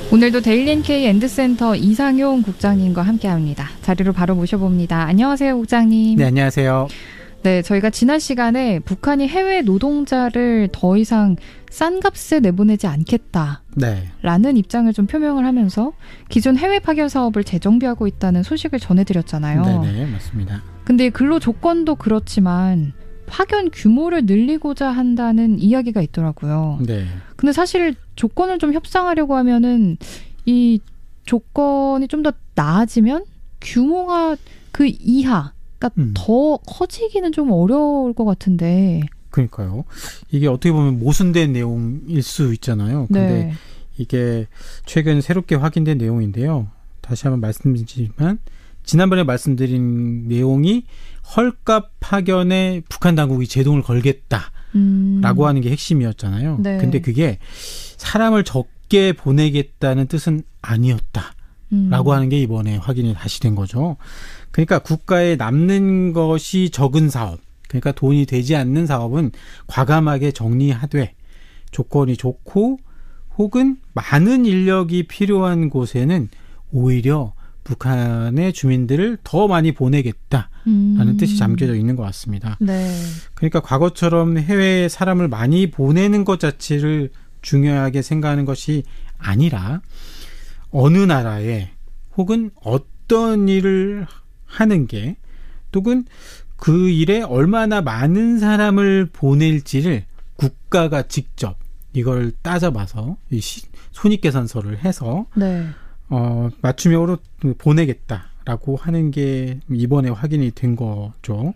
오늘도 데일리NK 엔드센터 이상용 국장님과 함께합니다. 자리로 바로 모셔봅니다. 안녕하세요, 국장님. 네, 안녕하세요. 네, 저희가 지난 시간에 북한이 해외 노동자를 더 이상 싼 값에 내보내지 않겠다라는 입장을 좀 표명을 하면서 기존 해외 파견 사업을 재정비하고 있다는 소식을 전해드렸잖아요. 네, 맞습니다. 근데 근로 조건도 그렇지만 파견 규모를 늘리고자 한다는 이야기가 있더라고요. 네. 근데 사실 조건을 좀 협상하려고 하면은 이 조건이 좀 더 나아지면 규모가 그 이하, 그러니까 더 커지기는 좀 어려울 것 같은데. 그러니까요. 이게 어떻게 보면 모순된 내용일 수 있잖아요. 근데 네. 이게 최근 새롭게 확인된 내용인데요. 다시 한번 말씀드리지만 지난번에 말씀드린 내용이 헐값 파견에 북한 당국이 제동을 걸겠다라고 하는 게 핵심이었잖아요. 네. 근데 그게 사람을 적게 보내겠다는 뜻은 아니었다라고 하는 게 이번에 확인이 다시 된 거죠. 그러니까 국가에 남는 것이 적은 사업, 그러니까 돈이 되지 않는 사업은 과감하게 정리하되 조건이 좋고 혹은 많은 인력이 필요한 곳에는 오히려 북한의 주민들을 더 많이 보내겠다라는 뜻이 담겨져 있는 것 같습니다. 네. 그러니까 과거처럼 해외에 사람을 많이 보내는 것 자체를 중요하게 생각하는 것이 아니라 어느 나라에 혹은 어떤 일을 하는 게 또는 그 일에 얼마나 많은 사람을 보낼지를 국가가 직접 이걸 따져봐서 손익계산서를 해서 네. 맞춤형으로 보내겠다라고 하는 게 이번에 확인이 된 거죠.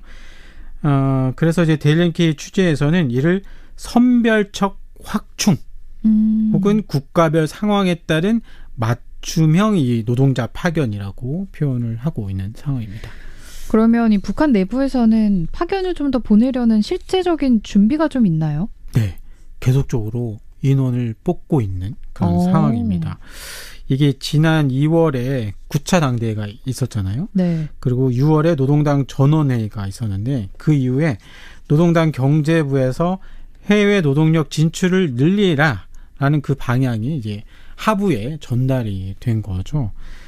그래서 이제 데일리NK 취재에서는 이를 선별적 확충 혹은 국가별 상황에 따른 맞춤형 이 노동자 파견이라고 표현을 하고 있는 상황입니다. 그러면 이 북한 내부에서는 파견을 좀 더 보내려는 실제적인 준비가 좀 있나요? 네. 계속적으로 인원을 뽑고 있는 그런 상황입니다. 이게 지난 2월에 9차 당대회가 있었잖아요. 네. 그리고 6월에 노동당 전원회의가 있었는데 그 이후에 노동당 경제부에서 해외 노동력 진출을 늘리라라는 그 방향이 이제 하부에 전달이 된 거죠.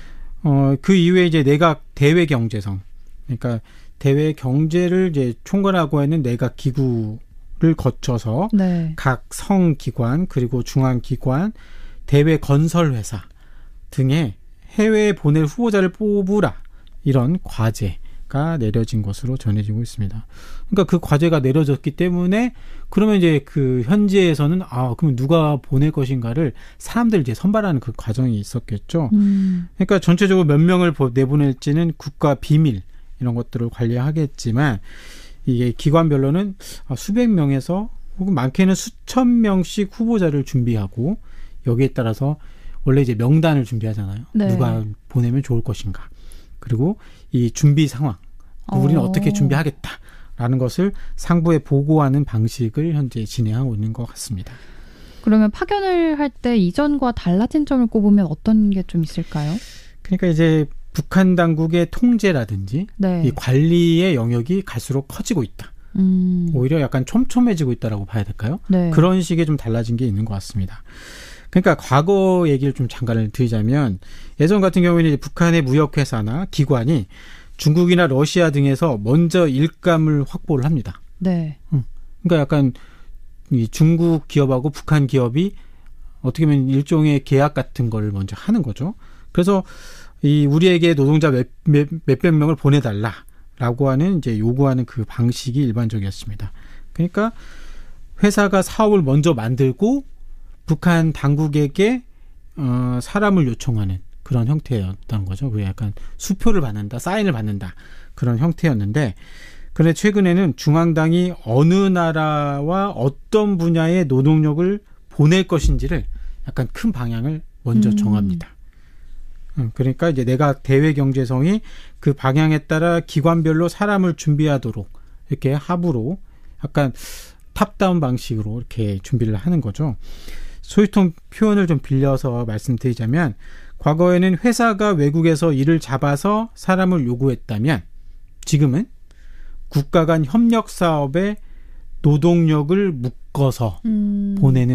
그 이후에 이제 내각 대외 경제성, 그러니까 대외 경제를 이제 총괄하고 있는 내각 기구를 거쳐서 네. 각 성기관 그리고 중앙기관, 대외 건설회사 등의 해외에 보낼 후보자를 뽑으라 이런 과제가 내려진 것으로 전해지고 있습니다. 그러니까 그 과제가 내려졌기 때문에 그러면 이제 그 현지에서는 그럼 누가 보낼 것인가를 사람들 이제 선발하는 그 과정이 있었겠죠. 그러니까 전체적으로 몇 명을 내보낼지는 국가 비밀 이런 것들을 관리하겠지만 이게 기관별로는 수백 명에서 혹은 많게는 수천 명씩 후보자를 준비하고 여기에 따라서 원래 이제 명단을 준비하잖아요. 네. 누가 보내면 좋을 것인가. 그리고 이 준비 상황, 우리는 어떻게 준비하겠다라는 것을 상부에 보고하는 방식을 현재 진행하고 있는 것 같습니다. 그러면 파견을 할 때 이전과 달라진 점을 꼽으면 어떤 게 좀 있을까요? 그러니까 이제 북한 당국의 통제라든지 네. 이 관리의 영역이 갈수록 커지고 있다. 오히려 약간 촘촘해지고 있다라고 봐야 될까요? 네. 그런 식의 좀 달라진 게 있는 것 같습니다. 그러니까 과거 얘기를 좀 잠깐 드리자면 예전 같은 경우에는 이제 북한의 무역회사나 기관이 중국이나 러시아 등에서 먼저 일감을 확보를 합니다. 네. 그러니까 약간 이 중국 기업하고 북한 기업이 어떻게 보면 일종의 계약 같은 걸 먼저 하는 거죠. 그래서 이 우리에게 노동자 몇백 명을 보내달라라고 하는 이제 요구하는 그 방식이 일반적이었습니다. 그러니까 회사가 사업을 먼저 만들고 북한 당국에게 사람을 요청하는 그런 형태였던 거죠. 그게 약간 수표를 받는다, 사인을 받는다 그런 형태였는데, 그런데 최근에는 중앙당이 어느 나라와 어떤 분야의 노동력을 보낼 것인지를 약간 큰 방향을 먼저 정합니다. 그러니까 이제 내가 대외 경제성이 그 방향에 따라 기관별로 사람을 준비하도록 이렇게 하부로 약간 탑다운 방식으로 이렇게 준비를 하는 거죠. 소위통 표현을 좀 빌려서 말씀드리자면 과거에는 회사가 외국에서 일을 잡아서 사람을 요구했다면 지금은 국가 간 협력 사업에 노동력을 묶어서 보내는